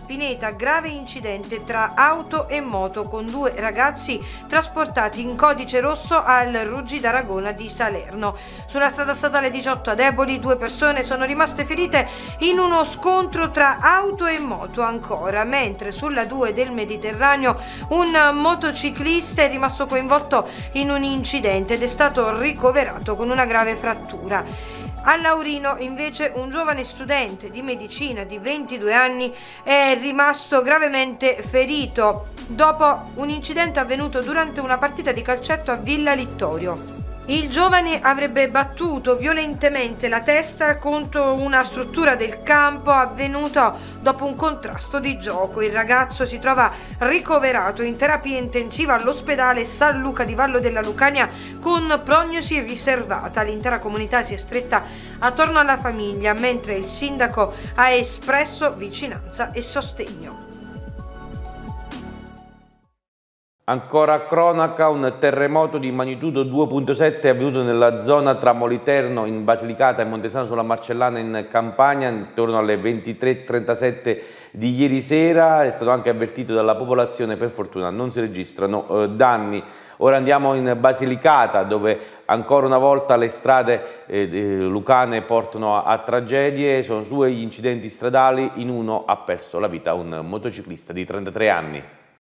Spineta, grave incidente tra auto e moto con 2 ragazzi trasportati in codice rosso al Ruggi d'Aragona di Salerno. Sulla strada statale 18 ad Eboli 2 persone sono rimaste ferite in uno scontro tra auto e moto ancora, mentre sulla 2 del Mediterraneo un motociclista è rimasto coinvolto in un incidente ed è stato ricoverato con una grave frattura. A Laurino invece un giovane studente di medicina di 22 anni è rimasto gravemente ferito dopo un incidente avvenuto durante una partita di calcetto a Villa Littorio. Il giovane avrebbe battuto violentemente la testa contro una struttura del campo avvenuto dopo un contrasto di gioco. Il ragazzo si trova ricoverato in terapia intensiva all'ospedale San Luca di Vallo della Lucania con prognosi riservata. L'intera comunità si è stretta attorno alla famiglia, mentre il sindaco ha espresso vicinanza e sostegno. Ancora cronaca, un terremoto di magnitudo 2.7 è avvenuto nella zona tra Moliterno in Basilicata e Montesano sulla Marcellana in Campania intorno alle 23:37 di ieri sera. È stato anche avvertito dalla popolazione, per fortuna non si registrano danni. Ora andiamo in Basilicata, dove ancora una volta le strade lucane portano a tragedie. Sono 2 gli incidenti stradali, in uno ha perso la vita un motociclista di 33 anni.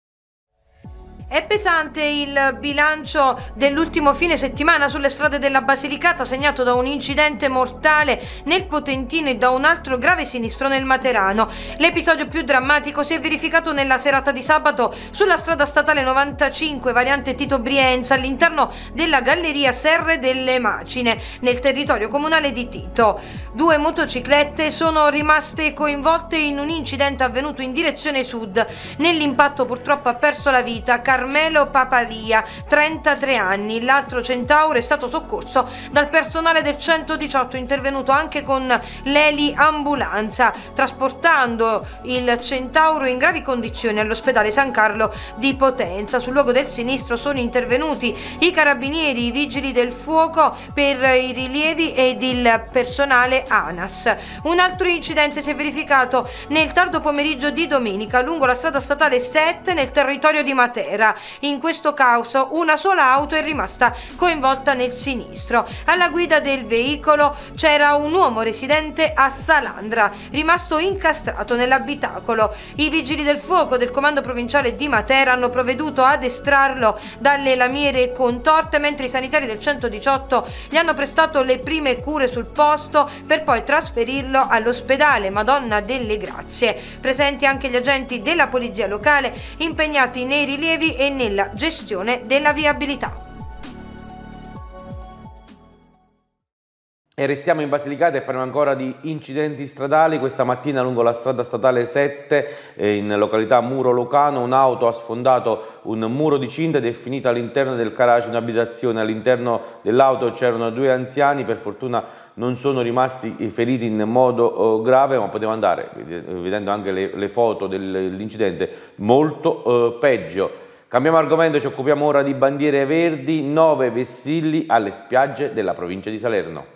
È pesante il bilancio dell'ultimo fine settimana sulle strade della Basilicata, segnato da un incidente mortale nel Potentino e da un altro grave sinistro nel Materano. L'episodio più drammatico si è verificato nella serata di sabato sulla strada statale 95, variante Tito Brienza, all'interno della galleria Serre delle Macine, nel territorio comunale di Tito. 2 motociclette sono rimaste coinvolte in un incidente avvenuto in direzione sud. Nell'impatto purtroppo ha perso la vita Carmelo Papalia, 33 anni. L'altro centauro è stato soccorso dal personale del 118, intervenuto anche con l'eli ambulanza, trasportando il centauro in gravi condizioni all'ospedale San Carlo di Potenza. Sul luogo del sinistro sono intervenuti i carabinieri, i vigili del fuoco per i rilievi ed il personale ANAS. Un altro incidente si è verificato nel tardo pomeriggio di domenica lungo la strada statale 7 nel territorio di Matera. In questo caso una sola auto è rimasta coinvolta nel sinistro. Alla guida del veicolo c'era un uomo residente a Salandra, rimasto incastrato nell'abitacolo. I vigili del fuoco del comando provinciale di Matera hanno provveduto ad estrarlo dalle lamiere contorte, mentre i sanitari del 118 gli hanno prestato le prime cure sul posto per poi trasferirlo all'ospedale Madonna delle Grazie. Presenti anche gli agenti della polizia locale impegnati nei rilievi e nella gestione della viabilità. E restiamo in Basilicata e parliamo ancora di incidenti stradali. Questa mattina lungo la strada statale 7 in località Muro Lucano un'auto ha sfondato un muro di cinta ed è finita all'interno del garage di un'abitazione. All'interno dell'auto c'erano 2 anziani, per fortuna non sono rimasti feriti in modo grave, ma poteva andare, vedendo anche le foto dell'incidente, molto peggio. Cambiamo argomento, ci occupiamo ora di bandiere verdi, 9 vessilli alle spiagge della provincia di Salerno.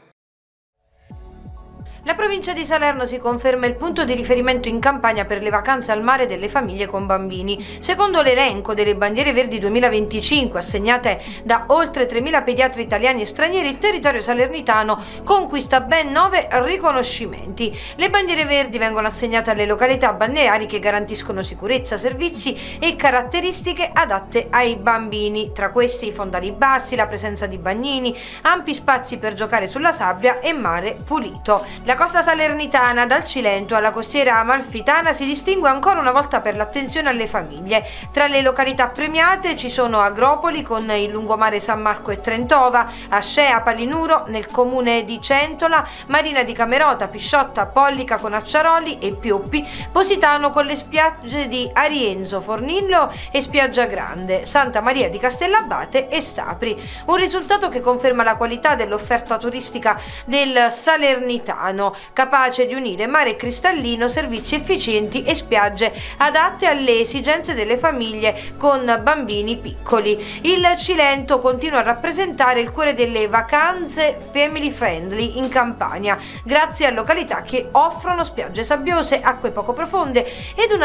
La provincia di Salerno si conferma il punto di riferimento in Campania per le vacanze al mare delle famiglie con bambini. Secondo l'elenco delle bandiere verdi 2025 assegnate da oltre 3.000 pediatri italiani e stranieri, il territorio salernitano conquista ben 9 riconoscimenti. Le bandiere verdi vengono assegnate alle località balneari che garantiscono sicurezza, servizi e caratteristiche adatte ai bambini. Tra questi i fondali bassi, la presenza di bagnini, ampi spazi per giocare sulla sabbia e mare pulito. La costa salernitana, dal Cilento alla costiera amalfitana, si distingue ancora una volta per l'attenzione alle famiglie. Tra le località premiate ci sono Agropoli con il lungomare San Marco e Trentova, Ascea, Palinuro nel comune di Centola, Marina di Camerota, Pisciotta, Pollica con Acciaroli e Pioppi, Positano con le spiagge di Arienzo, Fornillo e Spiaggia Grande, Santa Maria di Castellabate e Sapri. Un risultato che conferma la qualità dell'offerta turistica del salernitano, capace di unire mare cristallino, servizi efficienti e spiagge adatte alle esigenze delle famiglie con bambini piccoli. Il Cilento continua a rappresentare il cuore delle vacanze family friendly in Campania, grazie a località che offrono spiagge sabbiose, acque poco profonde ed una